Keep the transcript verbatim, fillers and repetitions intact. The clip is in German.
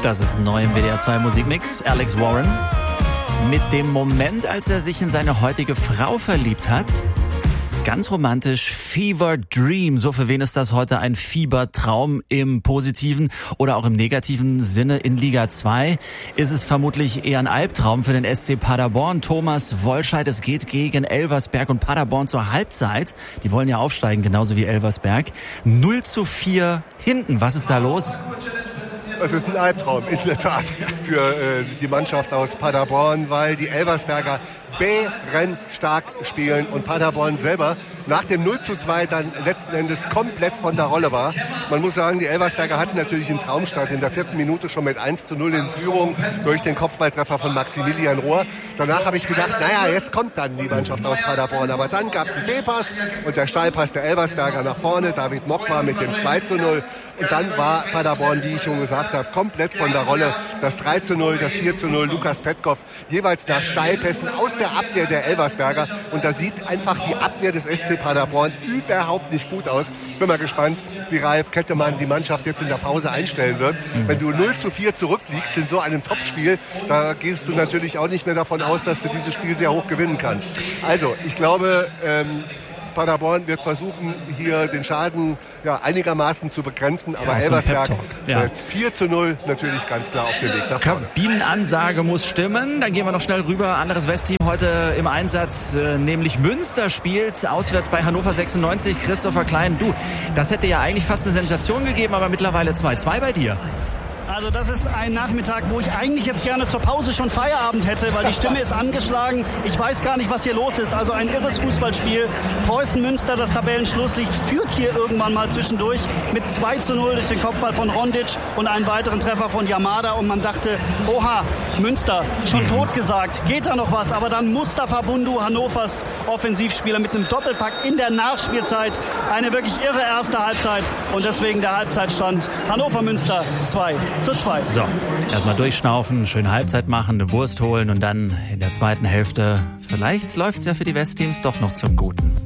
Das ist neu im W D R zwei Musikmix. Alex Warren mit dem Moment, als er sich in seine heutige Frau verliebt hat. Ganz romantisch, Fever Dream. So, für wen ist das heute ein Fiebertraum im positiven oder auch im negativen Sinne in Liga zwei? Ist es vermutlich eher ein Albtraum für den S C Paderborn. Thomas Wollscheid, es geht gegen Elversberg und Paderborn zur Halbzeit. Die wollen ja aufsteigen, genauso wie Elversberg. null zu vier hinten. Was ist da los? Es ist ein Albtraum, in der Tat, für äh, die Mannschaft aus Paderborn, weil die Elversberger bärenstark spielen und Paderborn selber nach dem null zu zwei dann letzten Endes komplett von der Rolle war. Man muss sagen, die Elversberger hatten natürlich einen Traumstart in der vierten Minute schon mit eins zu null in Führung durch den Kopfballtreffer von Maximilian Rohr. Danach habe ich gedacht, naja, jetzt kommt dann die Mannschaft aus Paderborn. Aber dann gab es einen Fehlpass und der Steilpass der Elversberger nach vorne. David Mock war mit dem zwei zu null. Und dann war Paderborn, wie ich schon gesagt habe, komplett von der Rolle. Das drei zu null, das vier zu null, Lukas Petkov jeweils nach Steilpässen aus der Abwehr der Elversberger. Und da sieht einfach die Abwehr des S C Paderborn überhaupt nicht gut aus. Bin mal gespannt, wie Ralf Kettemann die Mannschaft jetzt in der Pause einstellen wird. Mhm. Wenn du null zu vier zurückliegst in so einem Topspiel, da gehst du natürlich auch nicht mehr davon aus, dass du dieses Spiel sehr hoch gewinnen kannst. Also, ich glaube, ähm, Paderborn wird versuchen, hier den Schaden ja, einigermaßen zu begrenzen, aber ja, Elversberg ja. mit vier zu null natürlich ganz klar auf dem Weg nach vorne. Kabinenansage muss stimmen. Dann gehen wir noch schnell rüber. Anderes Westteam heute im Einsatz, äh, nämlich Münster spielt auswärts bei Hannover sechsundneunzig. Christopher Klein, du, das hätte ja eigentlich fast eine Sensation gegeben, aber mittlerweile zwei zwei bei dir. Also das ist ein Nachmittag, wo ich eigentlich jetzt gerne zur Pause schon Feierabend hätte, weil die Stimme ist angeschlagen. Ich weiß gar nicht, was hier los ist. Also ein irres Fußballspiel. Preußen Münster, das Tabellenschlusslicht, führt hier irgendwann mal zwischendurch mit zwei zu null durch den Kopfball von Rondic und einen weiteren Treffer von Yamada. Und man dachte, oha, Münster, schon tot gesagt, geht da noch was? Aber dann Mustafa Bundu, Hannovers Offensivspieler, mit einem Doppelpack in der Nachspielzeit. Eine wirklich irre erste Halbzeit und deswegen der Halbzeitstand Hannover Münster zwei zu zwei. So, erstmal durchschnaufen, schön Halbzeit machen, eine Wurst holen und dann in der zweiten Hälfte, vielleicht läuft es ja für die Westteams doch noch zum Guten.